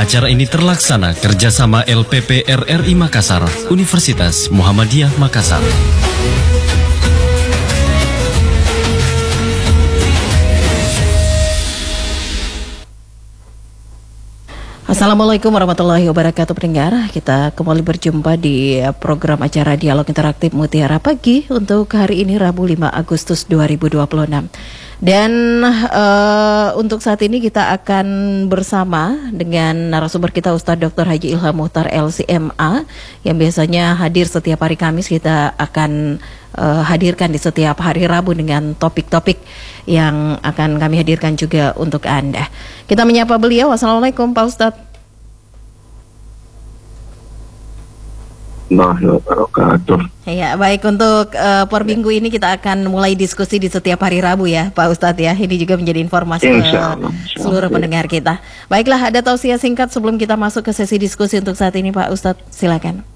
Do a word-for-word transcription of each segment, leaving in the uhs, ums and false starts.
Acara ini terlaksana kerjasama L P P R R I Makassar, Universitas Muhammadiyah Makassar. Assalamualaikum warahmatullahi wabarakatuh pendengar. Kita kembali berjumpa di program acara Dialog Interaktif Mutiara Pagi untuk hari ini Rabu lima Agustus dua ribu dua puluh enam. Dan uh, untuk saat ini kita akan bersama dengan narasumber kita Ustadz Doktor Haji Ilham Muhtar L C M A yang biasanya hadir setiap hari Kamis. Kita akan uh, hadirkan di setiap hari Rabu dengan topik-topik yang akan kami hadirkan juga untuk Anda. Kita menyapa beliau. Wassalamualaikum Pak Ustadz. Wabarakatuh. Ya, baik, untuk uh, per minggu ini kita akan mulai diskusi di setiap hari Rabu ya Pak Ustadz ya. Ini juga menjadi informasi ke seluruh pendengar kita. Baiklah, ada tausiah singkat sebelum kita masuk ke sesi diskusi untuk saat ini Pak Ustadz, silakan.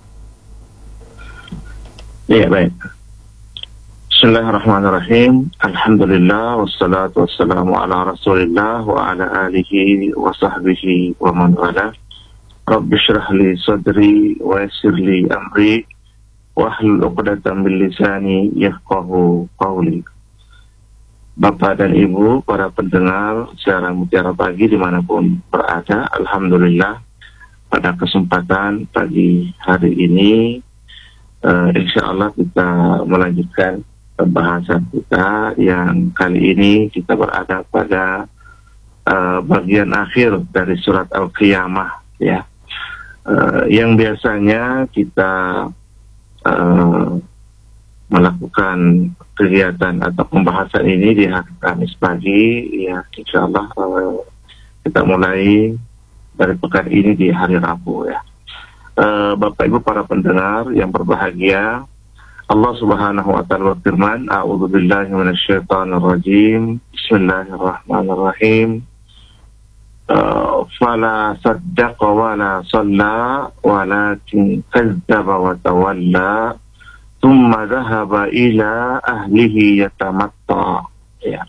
Iya, baik. Bismillahirrahmanirrahim. Alhamdulillah wassalatu wassalamu ala Rasulillah wa ala alihi wa sahbihi wa man wala. Rabbi syrah li sadri wa yassir li amri wahlul 'uqdatam min lisani yafqahu qawli. Bapak dan Ibu, para pendengar siaran Mutiara Pagi dimanapun berada, alhamdulillah pada kesempatan pagi hari ini uh, insya Allah kita melanjutkan pembahasan kita yang kali ini kita berada pada uh, bagian akhir dari surat Al-Qiyamah ya. Uh, yang biasanya kita uh, melakukan kegiatan atau pembahasan ini di hari Kamis pagi ya, insya Allah uh, kita mulai dari pekan ini di hari Rabu ya. Uh, Bapak Ibu para pendengar yang berbahagia, Allah Subhanahu wa taala berfirman, A'udzubillahi minasyaitonir rajim. Bismillahirrahmanirrahim. Uh, fala saddaqa wa la shalla walakin kazzaba wa tawalla thumma dhahaba ila ahlihi yatamatta ya.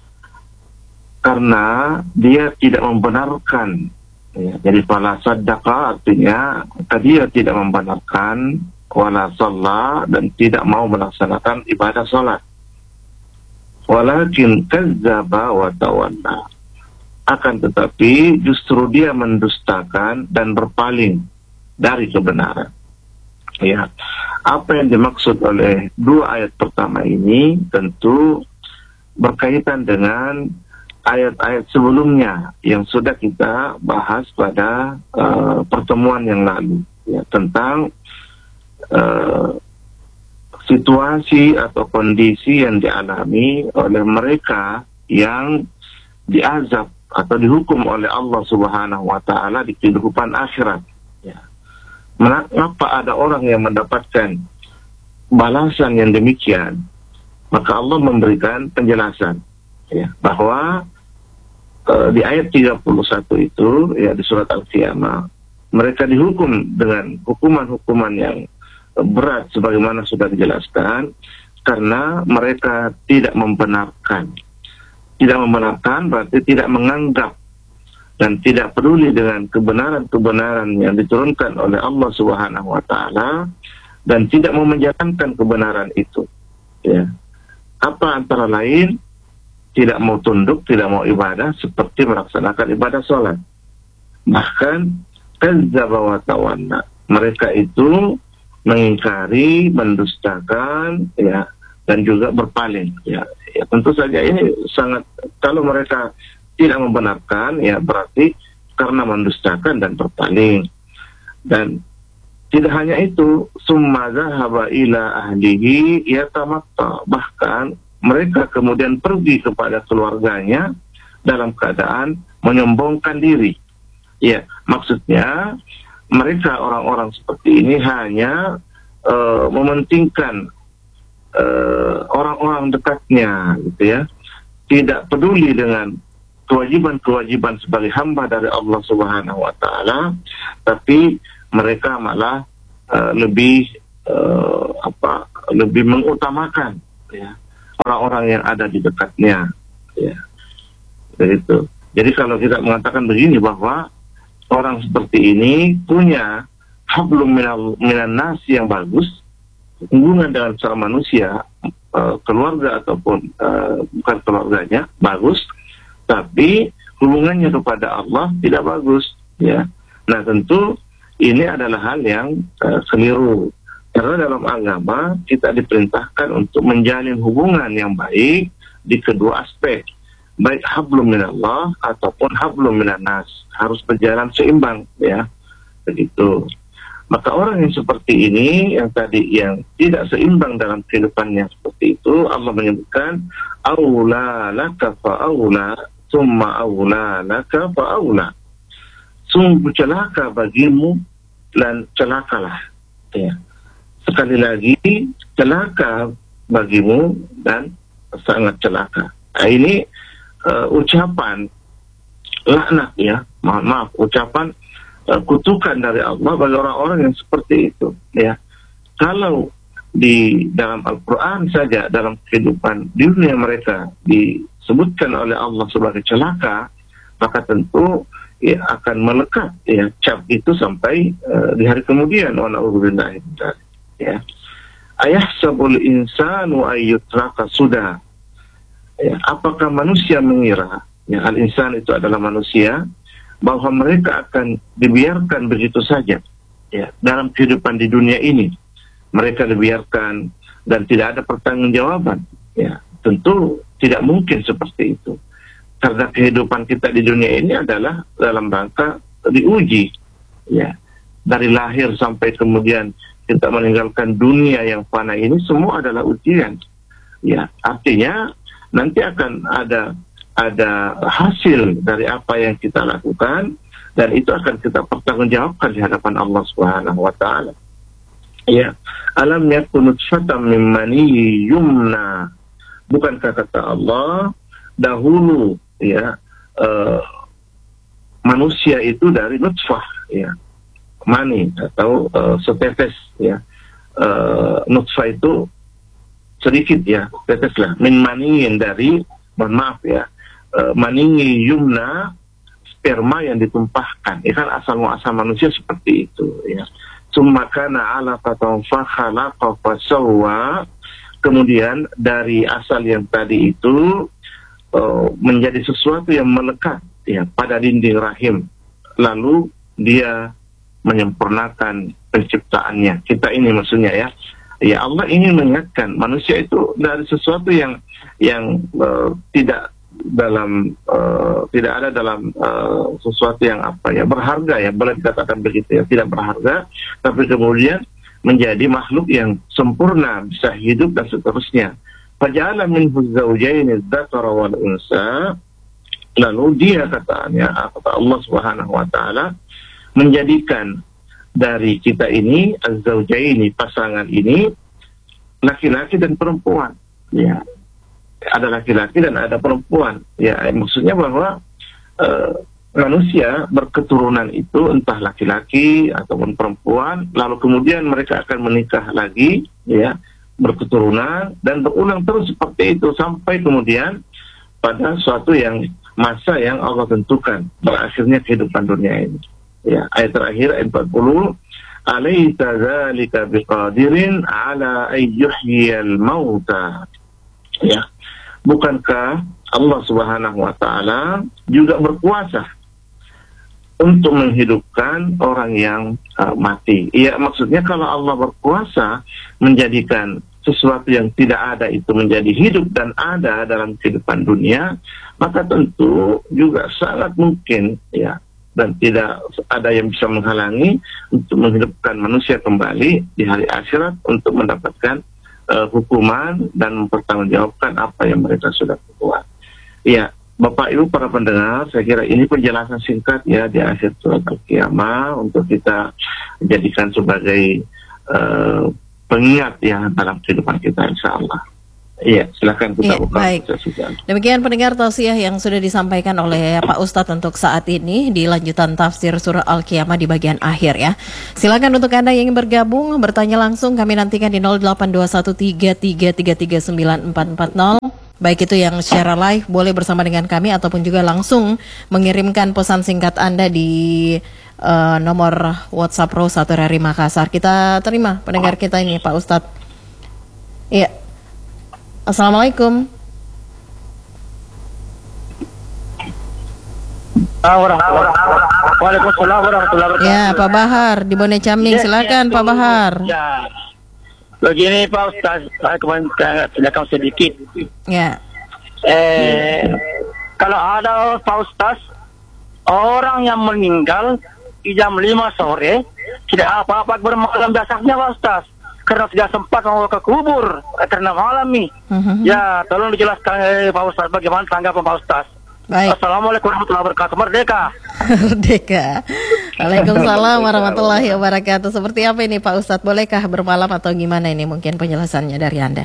Karena dia tidak membenarkan ya. Jadi fala saddaqa artinya dia tidak membenarkan wala shalla dan tidak mau melaksanakan ibadah salat. Walakin kazzaba wa tawalla. Akan tetapi justru dia mendustakan dan berpaling dari kebenaran. Ya, apa yang dimaksud oleh dua ayat pertama ini tentu berkaitan dengan ayat-ayat sebelumnya yang sudah kita bahas pada uh, pertemuan yang lalu ya, tentang uh, situasi atau kondisi yang dialami oleh mereka yang diazab atau dihukum oleh Allah Subhanahu wa taala di kehidupan akhirat ya. Mengapa ada orang yang mendapatkan balasan yang demikian? Maka Allah memberikan penjelasan ya, bahwa uh, di ayat tiga puluh satu itu ya, di surat Al-Qiyamah mereka dihukum dengan hukuman-hukuman yang berat sebagaimana sudah dijelaskan karena mereka tidak membenarkan. Tidak membenarkan berarti tidak menganggap dan tidak peduli dengan kebenaran-kebenaran yang diturunkan oleh Allah Subhanahu wa taala dan tidak mau menjalankan kebenaran itu. Ya. Apa antara lain tidak mau tunduk, tidak mau ibadah seperti melaksanakan ibadah sholat. Bahkan kazzaba wa tawalla. Mereka itu mengingkari, mendustakan ya, dan juga berpaling ya. Ya, tentu saja ini sangat, kalau mereka tidak membenarkan ya berarti karena mendustakan dan berpaling. Dan tidak hanya itu, summa dhahaba ila ahlihi yatamatta, bahkan mereka kemudian pergi kepada keluarganya dalam keadaan menyombongkan diri. Ya, maksudnya mereka orang-orang seperti ini hanya uh, mementingkan Uh, orang-orang dekatnya gitu ya, tidak peduli dengan kewajiban-kewajiban sebagai hamba dari Allah Subhanahu wa taala, tapi mereka malah uh, lebih uh, apa lebih mengutamakan ya orang-orang yang ada di dekatnya ya. Begitu. Jadi kalau kita mengatakan begini bahwa orang seperti ini punya hablum minal minan nas yang bagus, hubungan dengan sama manusia, uh, keluarga ataupun uh, bukan keluarganya bagus, tapi hubungannya kepada Allah tidak bagus, ya. Nah, tentu ini adalah hal yang uh, keliru. Karena dalam agama kita diperintahkan untuk menjalin hubungan yang baik di kedua aspek, baik hablum minallah ataupun hablum minan nas, harus berjalan seimbang, ya, begitu. Maka orang yang seperti ini, yang tadi yang tidak seimbang dalam kehidupannya seperti itu, Allah menyebutkan aula laka fa aula summa aula laka fa aula, sungguh celaka bagimu dan celakalah, ya. Sekali lagi, celaka bagimu dan sangat celaka. Nah, ini uh, ucapan laknat, ya, mohon maaf, ucapan uh, kutukan dari Allah bagi orang-orang yang seperti itu, ya. Kalau di dalam Al-Quran saja, dalam kehidupan di dunia mereka disebutkan oleh Allah sebagai celaka, maka tentu ya, akan melekat, ya, cap itu sampai uh, di hari kemudian. Wa na'udzubillah min dzalik. Ya, ayahsabul insanu ayyutraka sudah. Ya, apakah manusia mengira, ya, al-insan itu adalah manusia, bahwa mereka akan dibiarkan begitu saja, ya, dalam kehidupan di dunia ini. Mereka dibiarkan dan tidak ada pertanggungjawaban. Ya, tentu tidak mungkin seperti itu. Karena kehidupan kita di dunia ini adalah dalam rangka diuji, ya, dari lahir sampai kemudian kita meninggalkan dunia yang fana ini, semua adalah ujian. Ya, artinya nanti akan ada ada hasil dari apa yang kita lakukan, dan itu akan kita pertanggungjawabkan di hadapan Allah Subhanahu wa taala. Ya, alam yakun nutfatan min mani yumna. Bukankah kata Allah dahulu, ya, uh, manusia itu dari nutfah, ya, mani atau uh, setetes, ya, uh, nutfah itu sedikit, ya, tetes lah, min maniin, dari, mohon maaf, ya, uh, mani yumna, sperma yang ditumpahkan. Ya kan asal muasal manusia seperti itu, ya. Summa kana alaqatan fa khalaqa fa sawwa, kemudian dari asal yang tadi itu uh, menjadi sesuatu yang melekat, ya, pada dinding rahim, lalu dia menyempurnakan penciptaannya. Kita ini maksudnya, ya, ya, Allah ingin mengingatkan manusia itu dari sesuatu yang yang uh, tidak dalam uh, tidak ada dalam uh, sesuatu yang apa, ya, berharga, ya, boleh dikatakan begitu, ya, tidak berharga, tapi kemudian menjadi makhluk yang sempurna, bisa hidup dan seterusnya. Faja'ala minhu zawjaini dzakara wal unsa, lalu dia katanya, kata Allah Subhanahu wa taala, menjadikan dari kita ini az-zawjaini, pasangan ini, laki-laki dan perempuan, ya, ada laki-laki dan ada perempuan, ya, maksudnya bahwa uh, manusia berketurunan itu entah laki-laki ataupun perempuan, lalu kemudian mereka akan menikah lagi, ya, berketurunan dan berulang terus seperti itu sampai kemudian pada suatu yang masa yang Allah tentukan, berakhirnya kehidupan dunia ini. Ya, ayat terakhir, ayat empat puluh, alaysa dzalika biqadirin ala ayyuhyiyal mauta. Ya, bukankah Allah Subhanahu wa taala juga berkuasa untuk menghidupkan orang yang uh, mati? Iya, maksudnya kalau Allah berkuasa menjadikan sesuatu yang tidak ada itu menjadi hidup dan ada dalam kehidupan dunia, maka tentu juga sangat mungkin, ya, dan tidak ada yang bisa menghalangi untuk menghidupkan manusia kembali di hari akhirat untuk mendapatkan uh, hukuman dan mempertanggungjawabkan apa yang mereka sudah perbuat. Ya, Bapak Ibu para pendengar, saya kira ini penjelasan singkat, ya, di akhir surat Al-Qiyamah untuk kita jadikan sebagai uh, pengingat, ya, dalam kehidupan kita, insya Allah. Iya, silakan kita ya, buka. Baik. Demikian pendengar tausiah yang sudah disampaikan oleh Pak Ustadz untuk saat ini di lanjutan tafsir surah Al-Qiyamah di bagian akhir, ya. Silakan untuk Anda yang ingin bergabung, bertanya langsung, kami nantikan di nol delapan dua satu tiga tiga tiga tiga sembilan empat empat nol Baik itu yang secara live boleh bersama dengan kami ataupun juga langsung mengirimkan pesan singkat Anda di uh, nomor WhatsApp Rosa satu R R I Makassar. Kita terima pendengar kita ini Pak Ustadz. Iya. Assalamualaikum. Waalaikumsalam warahmatullahi wabarakatuh. Ya, Pak Bahar di Bone Caming, silakan Pak Bahar. Ya. Begini Pak Ustaz, saya kemarin tanyakan sedikit. Ya. Eh, kalau ada Pak Ustaz, orang yang meninggal di jam lima sore, tidak apa-apa bermalam dasarnya Pak Ustaz. Karena tidak sempat mau ke kubur karena malam nih. Uh-huh. Ya, tolong dijelaskan eh, Pak Ustaz, bagaimana tanggapan Pak Ustaz? Baik. Assalamualaikum warahmatullahi wabarakatuh. Merdeka. Merdeka. Waalaikumsalam warahmatullahi wabarakatuh. Seperti apa ini Pak Ustadz? Bolehkah bermalam atau gimana ini mungkin penjelasannya dari Anda?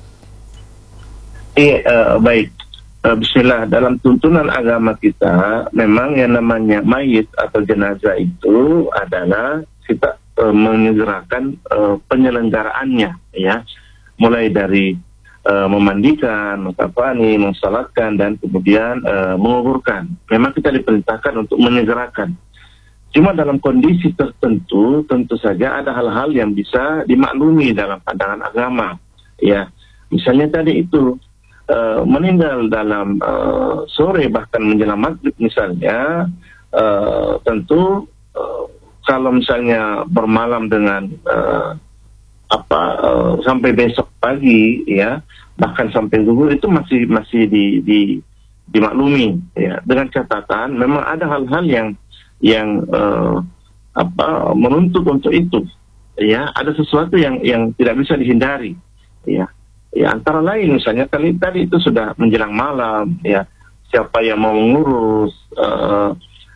Iya, uh, baik. Uh, Bismillah. Dalam tuntunan agama kita, memang yang namanya mayit atau jenazah itu adalah kita uh, menyegerakan uh, penyelenggaraannya, ya, mulai dari Uh, memandikan, mengkafani, mensalatkan, dan kemudian uh, menguburkan. Memang kita diperintahkan untuk menyegerakan. Cuma dalam kondisi tertentu, tentu saja ada hal-hal yang bisa dimaklumi dalam pandangan agama. Ya, misalnya tadi itu uh, meninggal dalam uh, sore bahkan menjelang maghrib misalnya, uh, tentu uh, kalau misalnya bermalam dengan uh, apa uh, sampai besok pagi, ya, bahkan sampai zuhur, itu masih masih di, di dimaklumi, ya, dengan catatan memang ada hal-hal yang yang uh, apa menuntut untuk itu, ya, ada sesuatu yang yang tidak bisa dihindari, ya, ya, antara lain misalnya kali tadi itu sudah menjelang malam, ya, siapa yang mau mengurus uh,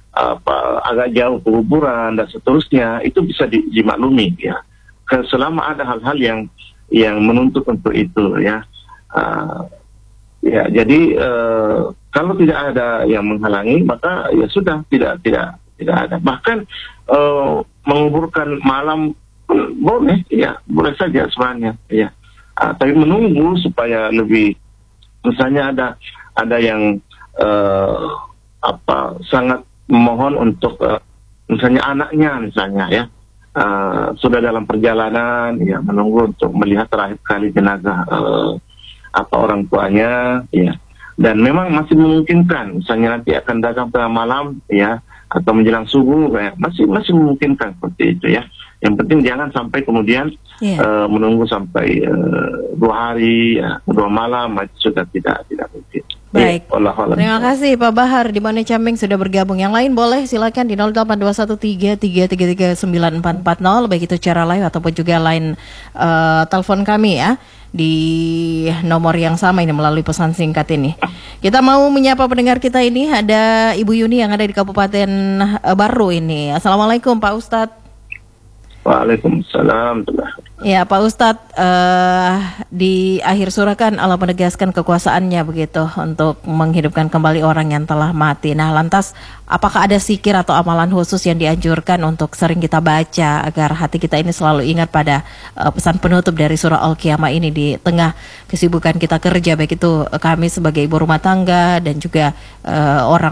apa agak jauh kuburan dan seterusnya, itu bisa di, dimaklumi, ya, selama ada hal-hal yang yang menuntut untuk itu, ya, uh, ya, jadi uh, kalau tidak ada yang menghalangi, maka ya sudah, tidak tidak tidak ada. Bahkan uh, menguburkan malam pun boleh, ya, boleh saja sebenarnya, ya, uh, tapi menunggu supaya lebih, misalnya ada ada yang uh, apa sangat memohon untuk uh, misalnya anaknya misalnya, ya, Uh, sudah dalam perjalanan, ya, menunggu untuk melihat terakhir kali jenazah uh, apa orang tuanya, ya, dan memang masih memungkinkan misalnya nanti akan datang tengah malam, ya, atau menjelang subuh, ya, masih masih memungkinkan seperti itu, ya. Yang penting jangan sampai kemudian yeah. uh, menunggu sampai uh, dua hari, ya, dua malam, sudah tidak tidak mungkin. Baik, ya, Allah, Allah. Terima kasih Pak Bahar di Bone Caming sudah bergabung. Yang lain boleh silakan di nol delapan dua satu tiga tiga tiga tiga sembilan empat empat nol, baik itu cara live ataupun juga line uh, telepon kami, ya, di nomor yang sama ini melalui pesan singkat ini. Kita mau menyapa pendengar kita ini, ada Ibu Yuni yang ada di Kabupaten uh, Baru ini. Assalamualaikum Pak Ustadz. Waalaikumsalam. Ya Pak Ustadz, uh, di akhir surah kan Allah menegaskan kekuasaannya begitu untuk menghidupkan kembali orang yang telah mati. Nah, lantas apakah ada zikir atau amalan khusus yang dianjurkan untuk sering kita baca agar hati kita ini selalu ingat pada uh, pesan penutup dari surah Al-Qiyamah ini di tengah kesibukan kita kerja, baik itu uh, kami sebagai ibu rumah tangga dan juga uh, orang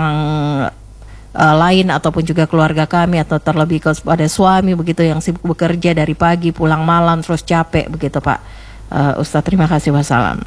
Uh, lain ataupun juga keluarga kami, atau terlebih kepada suami begitu yang sibuk bekerja dari pagi pulang malam terus capek begitu Pak uh, Ustadz. Terima kasih, wassalam.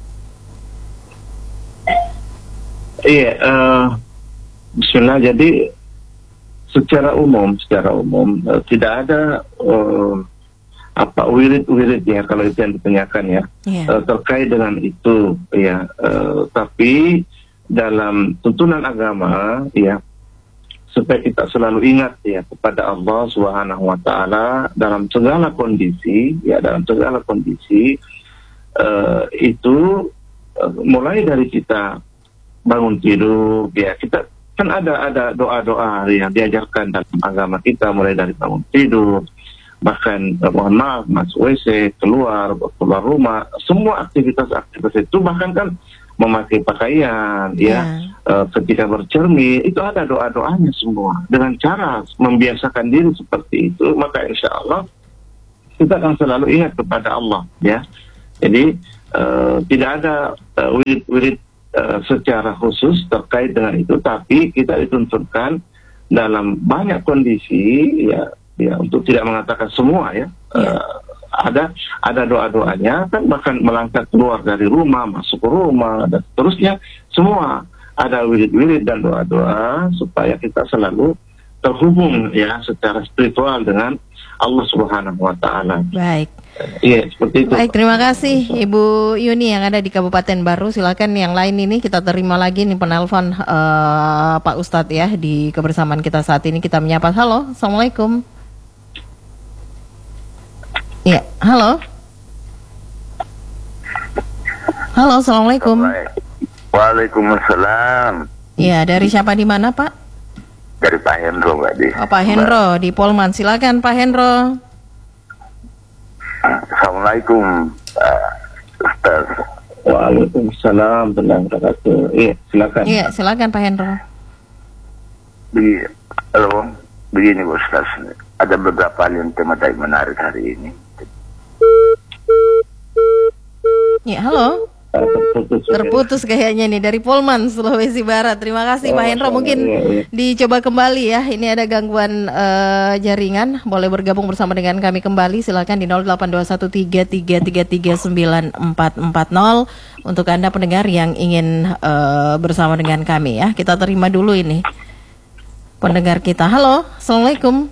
Iya, uh, Bismillah. Jadi secara umum, secara umum uh, tidak ada uh, apa wirid-wirid, ya, kalau itu yang ditanyakan, ya, yeah. uh, terkait dengan itu, ya. Uh, tapi dalam tuntunan agama, ya, supaya kita selalu ingat, ya, kepada Allah Subhanahu wa Ta'ala dalam segala kondisi, ya, dalam segala kondisi uh, itu uh, mulai dari kita bangun tidur, ya, kita kan ada ada doa-doa yang diajarkan dalam agama kita, mulai dari bangun tidur, bahkan uh, mohon maaf masuk W C, keluar keluar rumah, semua aktivitas-aktivitas itu, bahkan kan memakai pakaian, ya, yeah. uh, ketika bercermin, itu ada doa-doanya semua. Dengan cara membiasakan diri seperti itu, maka insya Allah kita akan selalu ingat kepada Allah, ya. Jadi uh, tidak ada uh, wirid-wirid uh, secara khusus terkait dengan itu, tapi kita dituntunkan dalam banyak kondisi ya, ya untuk tidak mengatakan semua ya. Uh, ada ada doa-doanya kan, bahkan melangkah keluar dari rumah, masuk ke rumah dan seterusnya, semua ada wirid-wirid dan doa-doa supaya kita selalu terhubung ya secara spiritual dengan Allah Subhanahu wa taala. Baik. Iya, seperti itu. Baik, terima kasih Ibu Yuni yang ada di Kabupaten Baru. Silakan yang lain ini kita terima lagi nih penelpon uh, Pak Ustadz ya di kebersamaan kita saat ini. Kita menyapa. Halo, Assalamualaikum. Iya, halo. Halo, Assalamualaikum. Waalaikumsalam. Iya, dari siapa di mana Pak? Dari Pak Hendro, Mbak Di. Oh, Pak Hendro di Polman. Silakan Pak Hendro. Assalamualaikum, uh, Ustaz. Waalaikumsalam warahmatullahi wabarakatuh. Iya, silakan. Iya, silakan Pak Hendro. Begini, halo, begini Ustaz. Ada beberapa hal yang tema yang menarik hari ini. Ya, halo. Terputus, Terputus kayaknya nih dari Polman, Sulawesi Barat. Terima kasih Oh, Pak Hendro. Mungkin iya, iya. dicoba kembali ya. Ini ada gangguan eh, jaringan. Boleh bergabung bersama dengan kami kembali. Silakan di nol delapan dua satu tiga tiga tiga tiga sembilan empat empat nol untuk Anda pendengar yang ingin eh, bersama dengan kami ya. Kita terima dulu ini pendengar kita. Halo, Assalamualaikum.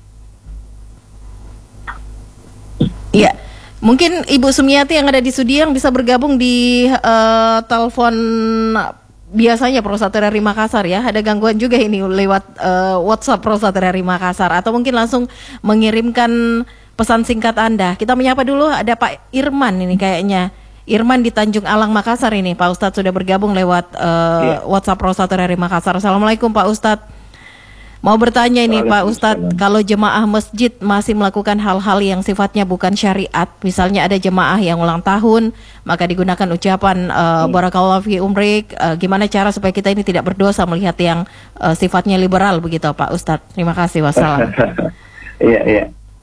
Iya. Mungkin Ibu Sumiati yang ada di studio yang bisa bergabung di uh, telepon biasanya Prosat R R I Makassar ya. Ada gangguan juga ini lewat uh, WhatsApp Prosat R R I Makassar, atau mungkin langsung mengirimkan pesan singkat Anda. Kita menyapa dulu, ada Pak Irman ini kayaknya. Irman di Tanjung Alang Makassar ini. Pak Ustadz sudah bergabung lewat uh, yeah. WhatsApp Prosat R R I Makassar. Assalamualaikum Pak Ustadz. Mau bertanya ini Pak Ustadz, kalau jemaah masjid masih melakukan hal-hal yang sifatnya bukan syariat, misalnya ada jemaah yang ulang tahun, maka digunakan ucapan uh, Barakallahu fi umrik, uh, gimana cara supaya kita ini tidak berdosa melihat yang uh, sifatnya liberal begitu Pak Ustadz? Terima kasih, wassalam. Iya, iya.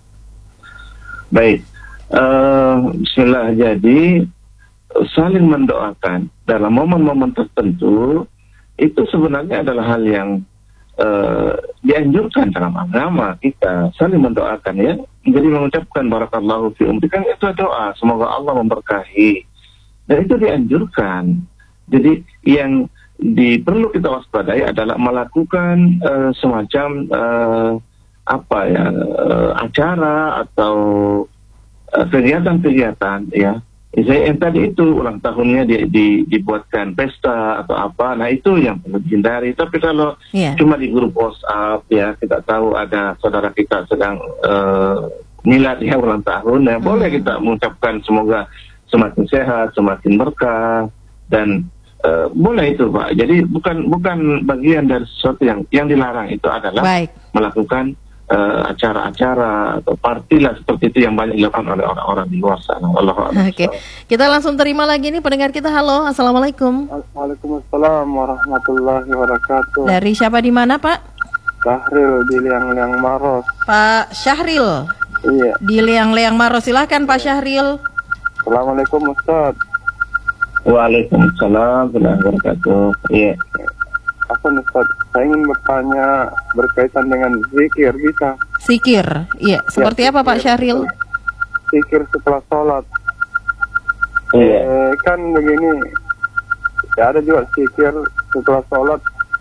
Baik, uh, bismillah. Jadi saling mendoakan dalam momen-momen tertentu itu sebenarnya adalah hal yang Uh, dianjurkan dalam agama kita, saling mendoakan ya. Jadi mengucapkan barakallahu fi umri kan itu doa, semoga Allah memberkahi, dan itu dianjurkan. Jadi yang diperlu kita waspadai adalah melakukan uh, semacam uh, apa ya uh, acara atau uh, kegiatan-kegiatan ya. Misalnya yang tadi itu ulang tahunnya di, di, dibuatkan pesta atau apa, nah itu yang perlu dihindari. Tapi kalau yeah. cuma di grup WhatsApp ya, kita tahu ada saudara kita sedang uh, milad ya ulang tahun, ya hmm. boleh kita mengucapkan semoga semakin sehat, semakin berkah, dan uh, boleh itu Pak. Jadi bukan bukan bagian dari sesuatu yang yang dilarang, itu adalah Baik. melakukan Uh, acara-acara atau partilah seperti itu yang banyak dilakukan oleh orang-orang di luar sana. Oke, okay. Kita langsung terima lagi nih pendengar kita. Halo, assalamualaikum. Waalaikumsalam warahmatullahi wabarakatuh. Dari siapa di mana Pak? Syahril di Liang-Liang Maros. Pak Syahril. Iya. Di Liang-Liang Maros, silakan Pak Syahril. Assalamualaikum Ustaz. Waalaikumsalam warahmatullahi wabarakatuh. Iya. Apa Ustaz? Saya ingin bertanya berkaitan dengan zikir, bisa? Zikir, iya. Seperti ya, apa Pak Syahril? Zikir setelah sholat. Iya. Eh, kan begini, ya ada juga zikir setelah sholat.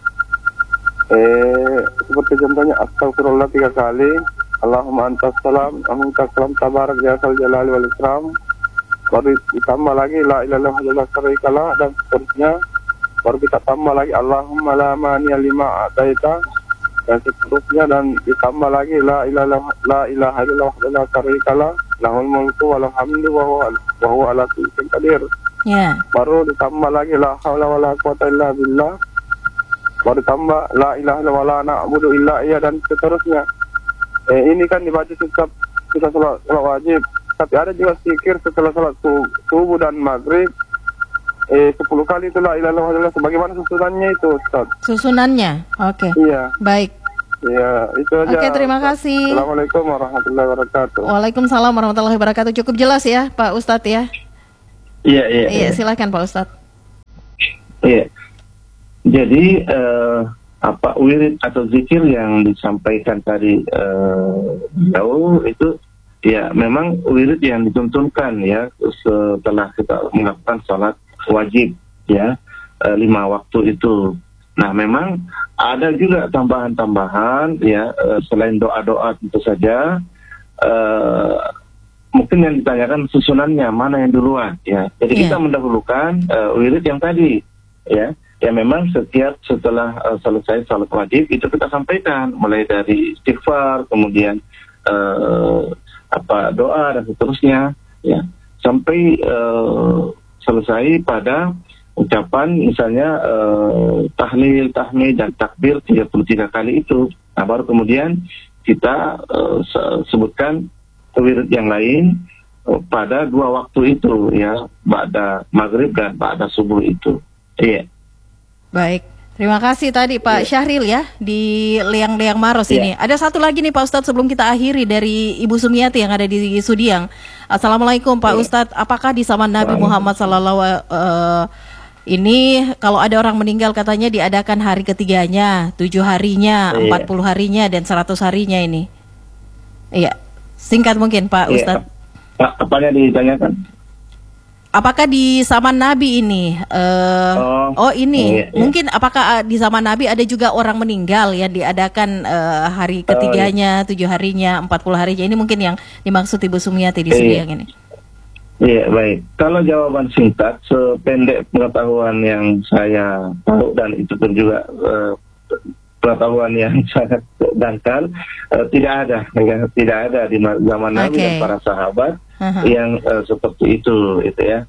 Eh, seperti contohnya astagfirullah tiga kali, Allahumma antas salam, aminka salam tabarak ya sal jalali wal ikram. Baru ditambah lagi la ilaha illallah syarikalah dan seterusnya. Baru kita tambah lagi Allahumma la mani'a lima a'taita dan seterusnya, dan ditambah lagi la ilaha la ilaha illallah la syarikalah lahul mulku wa lahul hamdu wa huwa wa huwa ala kulli syai'in qadir. Ya. Baru ditambah lagi la haula wala quwata illa billah. Baru ditambah la ilaha illallah la na'budu illa iya dan seterusnya. Eh, ini kan dibaca setiap kita salat wajib. Tapi ada juga zikir setelah salat subuh dan maghrib. Eh, sepuluh kali itu la ilaha illallah. Sebagaimana susunannya itu Ustaz? Susunannya, oke. Okay. Iya. Baik. Iya, itu aja. Oke, okay, terima kasih. Assalamualaikum warahmatullahi wabarakatuh. Waalaikumsalam warahmatullahi wabarakatuh. Cukup jelas ya Pak Ustadz ya. Iya, iya. Iya, silakan Pak Ustadz. Iya. Jadi eh, apa wirid atau zikir yang disampaikan tadi jauh itu ya memang wirid yang dituntunkan ya setelah kita melakukan sholat wajib ya eh, lima waktu itu. Nah memang ada juga tambahan-tambahan ya eh, selain doa-doa tentu saja. Eh, mungkin yang ditanyakan susunannya mana yang duluan ya. Jadi yeah. kita mendahulukan uh, wirid yang tadi ya. Ya memang setiap setelah uh, selesai salat wajib itu kita sampaikan mulai dari istighfar, kemudian uh, apa doa dan seterusnya ya sampai uh, selesai pada ucapan misalnya uh, tahlil, tahmid dan takbir tiga puluh tiga kali itu. Nah baru kemudian kita uh, sebutkan wirid yang lain uh, pada dua waktu itu ya, ba'da maghrib dan ba'da subuh itu. Iya. Baik, terima kasih tadi Pak yeah. Syahril ya di Liang-Liang Maros yeah. ini. Ada satu lagi nih Pak Ustadz sebelum kita akhiri dari Ibu Sumiati yang ada di Sudiang. Assalamualaikum Pak yeah. Ustadz, apakah di zaman Nabi Muhammad Sallallahu Alaihi Wasallam ini kalau ada orang meninggal katanya diadakan hari ketiganya, tujuh harinya, yeah. empat puluh harinya dan seratus harinya ini? Iya, singkat mungkin Pak yeah. Ustadz. Apanya ditanyakan? Apakah di zaman Nabi ini, uh, oh, oh ini, iya, iya. mungkin apakah di zaman Nabi ada juga orang meninggal yang diadakan uh, hari ketiganya, oh, iya. tujuh harinya, empat puluh harinya, ini mungkin yang dimaksud Ibu Sumiati di Sudiang ini. Iya, baik. Kalau jawaban singkat, sependek pengetahuan yang saya tahu dan itu pun juga uh, pengetahuan yang sangat dangkal, uh, tidak ada, ya, tidak ada di zaman Nabi okay. dan para sahabat. Uh-huh. yang uh, seperti itu itu ya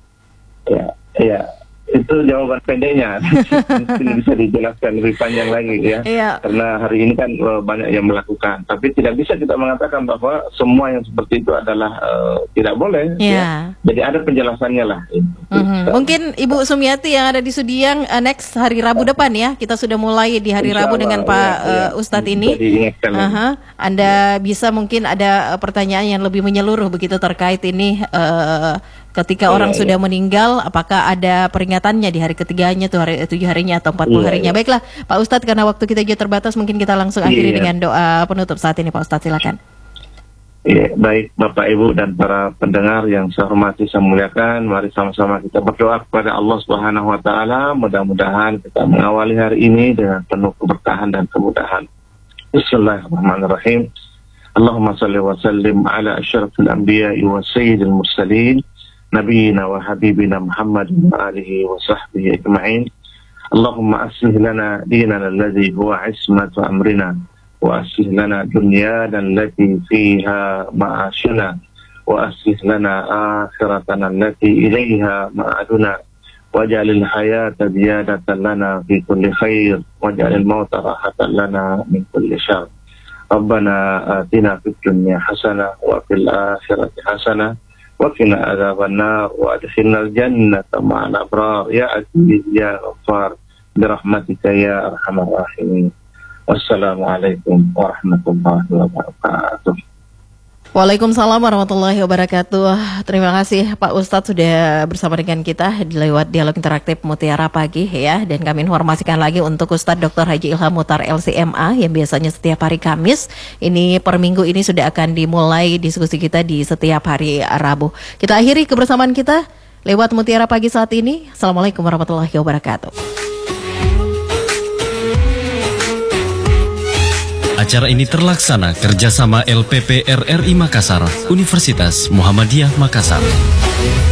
ya ya itu jawaban pendeknya. Mungkin bisa dijelaskan lebih panjang lagi ya yeah. karena hari ini kan uh, banyak yang melakukan, tapi tidak bisa kita mengatakan bahwa semua yang seperti itu adalah uh, tidak boleh yeah. ya. Jadi ada penjelasannya lah itu. Uh-huh. Mungkin Ibu Sumiati yang ada di Sudiang uh, next hari Rabu depan ya, kita sudah mulai di hari Insya Rabu Allah, dengan Pak ya, uh, ya. Ustadz ini uh-huh. Anda ya. bisa mungkin ada pertanyaan yang lebih menyeluruh begitu terkait ini uh, ketika yeah, orang yeah. sudah meninggal, apakah ada peringatannya di hari ketiganya, tuh hari tujuh harinya atau empat puluh yeah, harinya? Yeah. Baiklah, Pak Ustadz, karena waktu kita juga terbatas, mungkin kita langsung akhiri yeah. dengan doa penutup saat ini, Pak Ustadz, silakan. Iya, yeah, baik Bapak Ibu dan para pendengar yang saya hormati, saya muliakan, mari sama-sama kita berdoa kepada Allah Subhanahu Wa Taala. Mudah-mudahan kita mengawali hari ini dengan penuh keberkahan dan kemudahan. Bismillahirrahmanirrahim. Allahumma salli wa sallim ala asyrafil anbiya'i wa sayyidil mursalin. نبينا وحبيبنا محمد وآله وصحبه أجمعين. اللهم أصلح لنا ديننا الذي هو عصمة أمرنا، وأصلح لنا دنيانا التي فيها معاشنا، وأصلح لنا آخرتنا التي إليها معادنا، واجعل الحياة زيادة لنا في كل خير، واجعل الموت راحة لنا من كل شر. ربنا آتنا في الدنيا حسنة وفي الآخرة حسنة وقنا عذاب النار وادخلنا الجنة مع الأبرار يا عزيز يا غفار برحمتك يا أرحم الراحمين. والسلام عليكم ورحمة الله وبركاته. Waalaikumsalam warahmatullahi wabarakatuh. Terima kasih Pak Ustadz sudah bersama dengan kita di lewat dialog interaktif Mutiara Pagi ya. Dan kami informasikan lagi untuk Ustadz Doktor Haji Ilham Mutar L C M A yang biasanya setiap hari Kamis, ini per minggu ini sudah akan dimulai diskusi kita di setiap hari Rabu. Kita akhiri kebersamaan kita lewat Mutiara Pagi saat ini. Assalamualaikum warahmatullahi wabarakatuh. Acara ini terlaksana kerjasama L P P R R I Makassar, Universitas Muhammadiyah Makassar.